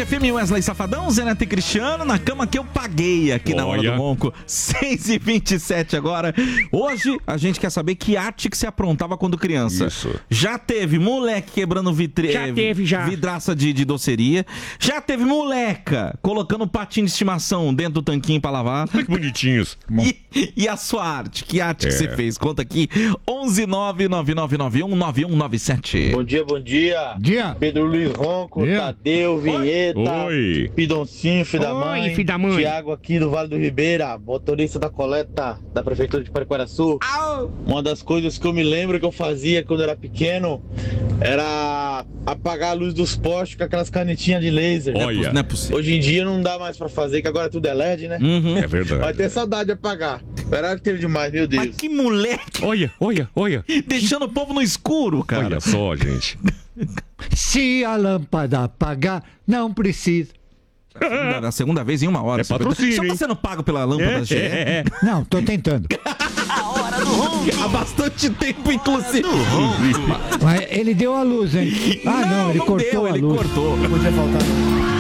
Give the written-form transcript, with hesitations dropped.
FM, Wesley Safadão, Zenete e Cristiano, na cama que eu paguei aqui na Hora do Ronco. 6h27 agora. Hoje a gente quer saber que arte que se aprontava quando criança. Isso. Já teve moleque quebrando vidraça de doceria. Já teve moleca colocando patinho de estimação dentro do tanquinho pra lavar. Que bonitinhos. E a sua arte? Que arte que você fez? Conta aqui. 11999919197. Bom dia, bom dia. Dia. Pedro Luiz Ronco, Tadeu, Vinheta, Oi. Pidoncinho, filho da mãe. filho da mãe. Tiago aqui do Vale do Ribeira, motorista da coleta da Prefeitura de Pariquaraçu. Uma das coisas que eu me lembro que eu fazia quando era pequeno era apagar a luz dos postes com aquelas canetinhas de laser. Olha. Não é possível. Hoje em dia não dá mais pra fazer, que agora tudo é LED, né? É verdade. Vai ter saudade de apagar. Era que teve demais, meu Deus. Mas que moleque Olha. deixando o povo no escuro, cara. Olha só, gente. Se a lâmpada apagar, não precisa. Na segunda vez em uma hora. É patrocínio, Só hein? tá sendo pago pela lâmpada GE. Não, tô tentando. A Hora do Ronco. Há bastante tempo, inclusive. Mas ele deu a luz, hein? Ah, não, ele cortou deu, a ele luz. cortou. Podia faltar.